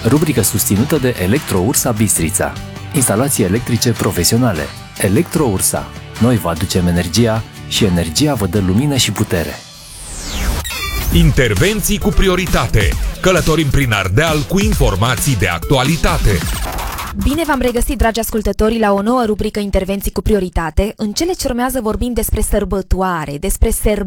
rubrică susținută de Electro-Ursa Bistrița. Instalații electrice profesionale. Electro-Ursa. Noi vă aducem energia și energia vă dă lumină și putere. Intervenții cu prioritate. Călătorim prin Ardeal cu informații de actualitate. Bine v-am regăsit, dragi ascultători, la o nouă rubrică Intervenții cu prioritate. În cele ce urmează vorbim despre sărbătoare, despre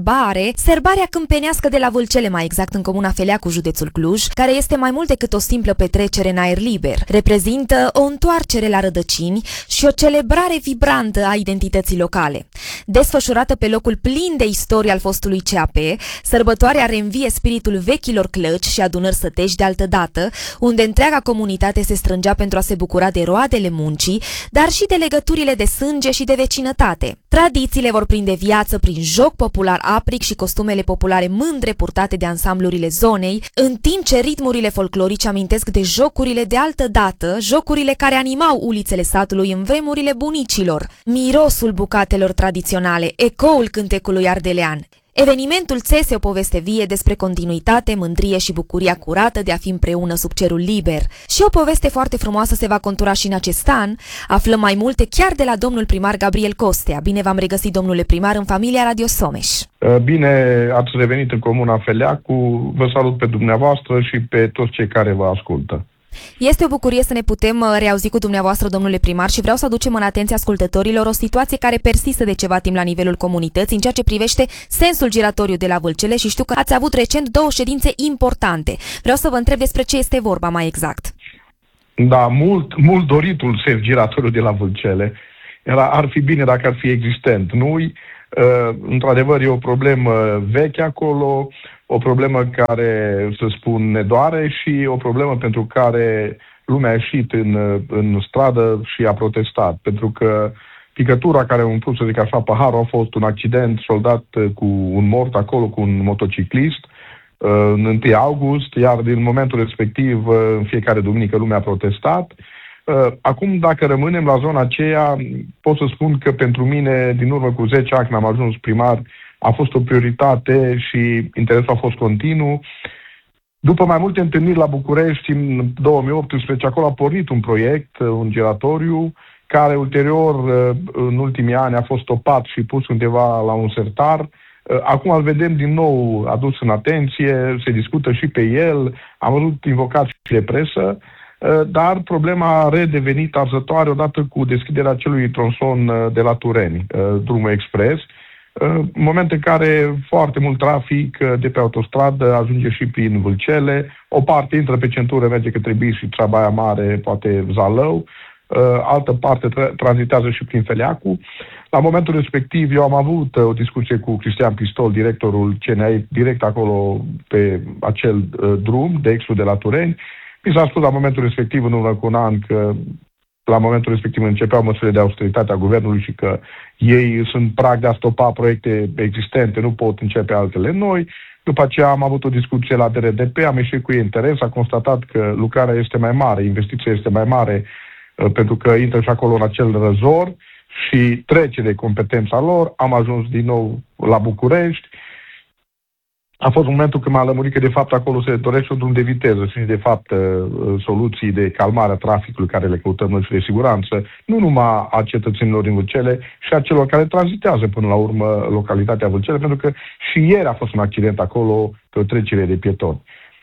serbarea câmpenească de la Vâlcele, mai exact în comuna Feleacu, județul Cluj, care este mai mult decât o simplă petrecere în aer liber. Reprezintă o întoarcere la rădăcini și o celebrare vibrantă a identității locale. Desfășurată pe locul plin de istorie al fostului CAP, sărbătoarea reînvie spiritul vechilor clăci și adunări sătești de altădată, unde întreaga comunitate se strângea pentru a se bucura de roadele muncii, dar și de legăturile de sânge și de vecinătate. Tradițiile vor prinde viață prin joc popular apric și costumele populare mândre purtate de ansamblurile zonei, în timp ce ritmurile folclorice amintesc de jocurile de altă dată, jocurile care animau ulițele satului în vremurile bunicilor, mirosul bucatelor tradiționale, ecoul cântecului ardelean. Evenimentul țese o poveste vie despre continuitate, mândrie și bucuria curată de a fi împreună sub cerul liber. Și o poveste foarte frumoasă se va contura și în acest an. Aflăm mai multe chiar de la domnul primar Gabriel Costea. Bine v-am regăsit, domnule primar, în familia Radio Someș. Bine ați revenit în comuna Feleacu. Vă salut pe dumneavoastră și pe toți cei care vă ascultă. Este o bucurie să ne putem reauzi cu dumneavoastră, domnule primar, și vreau să aducem în atenția ascultătorilor o situație care persistă de ceva timp la nivelul comunității în ceea ce privește sensul giratoriu de la Vâlcele și știu că ați avut recent două ședințe importante. Vreau să vă întreb despre ce este vorba mai exact. Da, mult doritul sens giratoriu de la Vâlcele. Ar fi bine dacă ar fi existent. Nu-i, într-adevăr, e o problemă veche acolo, o problemă care, să spun, ne doare și o problemă pentru care lumea a ieșit în stradă și a protestat. Pentru că picătura care a umplut, să zic așa, paharul a fost un accident soldat cu un mort acolo, cu un motociclist, în 1 august, iar din momentul respectiv, în fiecare duminică, lumea a protestat. Acum, dacă rămânem la zona aceea, pot să spun că pentru mine, din urmă cu 10 ani când am ajuns primar, a fost o prioritate și interesul a fost continuu. După mai multe întâlniri la București, în 2018, acolo a pornit un proiect, un giratoriu, care ulterior, în ultimii ani, a fost stopat și pus undeva la un sertar. Acum îl vedem din nou adus în atenție, se discută și pe el, am văzut invocat și de presă, dar problema a redevenit arzătoare odată cu deschiderea acelui tronson de la Tureni, drumul expres, în moment în care foarte mult trafic de pe autostradă ajunge și prin Vâlcele, o parte intră pe centură, merge către Bistrița, Baia Mare, poate Zalău, altă parte tranzitează și prin Feleacu. La momentul respectiv eu am avut o discuție cu Cristian Pistol, directorul CNAI, direct acolo pe acel drum de exul de la Tureni. Mi s-a spus la momentul respectiv, în urmă cu un an, că la momentul respectiv începeau măsurile de austeritate a guvernului și că ei sunt prag de a stopa proiecte existente, nu pot începe altele noi. După aceea am avut o discuție la DRDP, am ieșit cu ei interes, a constatat că lucrarea este mai mare, investiția este mai mare, pentru că intră și acolo în acel răzor și trece de competența lor. Am ajuns din nou la București. A fost momentul când m-a lămurit că de fapt acolo se dorește un drum de viteză și de fapt soluții de calmare a traficului care le căutăm noi și de siguranță, nu numai a cetățenilor din Vâlcele și a celor care tranzitează până la urmă localitatea Vâlcele, pentru că și ieri a fost un accident acolo pe o trecere de pietoni.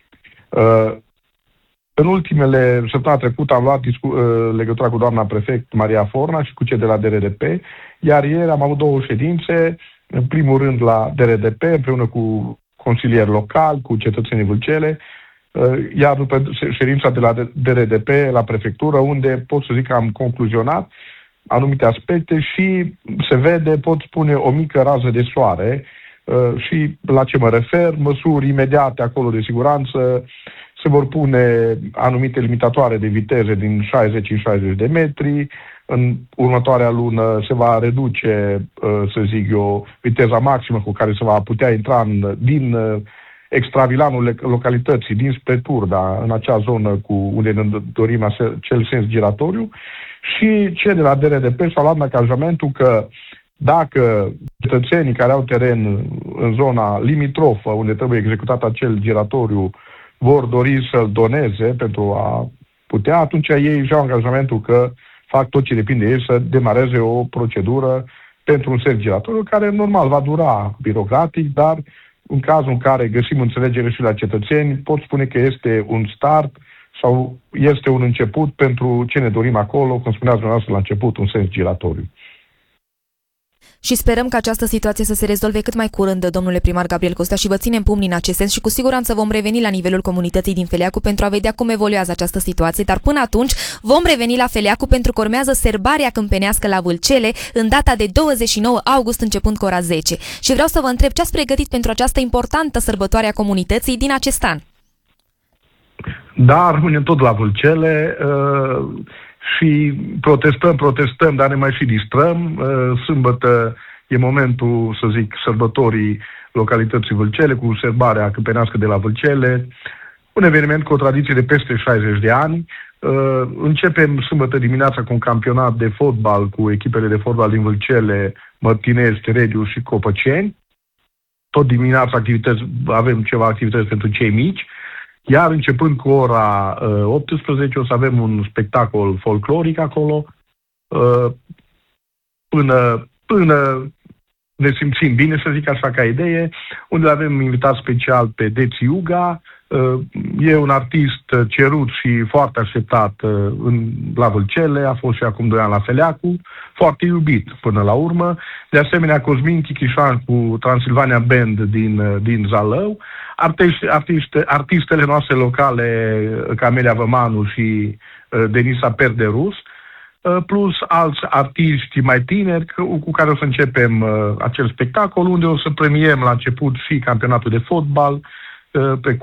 În ultimele săptămâni trecută am luat legătura cu doamna prefect Maria Forna și cu cei de la DRDP, iar ieri am avut două ședințe, în primul rând la DRDP, împreună cu consilieri locali, cu cetățenii Vâlcele, iar după ședința de la DRDP la prefectură, unde pot să zic că am concluzionat anumite aspecte și se vede, pot spune, o mică rază de soare. Și la ce mă refer, măsuri imediate acolo de siguranță, se vor pune anumite limitatoare de viteze din 60 în 60 de metri. În următoarea lună se va reduce, să zic eu, viteza maximă cu care se va putea intra din extravilanul localității, dinspre Turda, în acea zonă unde ne dorim acel sens giratoriu. Și cei de la DRDP s-au luat angajamentul că dacă cetățenii care au teren în zona limitrofă, unde trebuie executat acel giratoriu, vor dori să-l doneze pentru a putea, atunci ei își iau angajamentul că fac tot ce depinde de ei să demareze o procedură pentru un sens giratoriu, care normal va dura birocratic, dar în cazul în care găsim înțelegere și la cetățeni, pot spune că este un start sau este un început pentru ce ne dorim acolo, cum spuneați dumneavoastră la început, un sens giratoriu. Și sperăm că această situație să se rezolve cât mai curând, domnule primar Gabriel Costea, și vă ținem pumnii în acest sens și cu siguranță vom reveni la nivelul comunității din Feleacu pentru a vedea cum evoluează această situație, dar până atunci vom reveni la Feleacu pentru că urmează sărbarea câmpenească la Vâlcele în data de 29 august începând cu ora 10. Și vreau să vă întreb ce ați pregătit pentru această importantă sărbătoare a comunității din acest an. Da, rămânem tot la Vâlcele și protestăm, dar ne mai și distrăm. Sâmbătă e momentul, să zic, sărbătorii localității Vâlcele, cu sărbarea câmpenească de la Vâlcele, un eveniment cu o tradiție de peste 60 de ani. Începem sâmbătă dimineața cu un campionat de fotbal cu echipele de fotbal din Vâlcele, Mărtinezi, Terediu și Copăceni. Tot dimineața avem ceva activități pentru cei mici. Iar începând cu ora 18 o să avem un spectacol folcloric acolo, până ne simțim bine, să zic așa ca idee, unde avem invitat special pe Deți Iuga. E un artist cerut și foarte așteptat la Vâlcele, a fost și acum 2 ani la Feleacu, foarte iubit până la urmă. De asemenea, Cosmin Chichișan cu Transilvania Band din Zalău, artistele noastre locale, Camelia Vămanu și Denisa Perderus, plus alți artiști mai tineri cu care o să începem acel spectacol, unde o să premiem la început și campionatul de fotbal,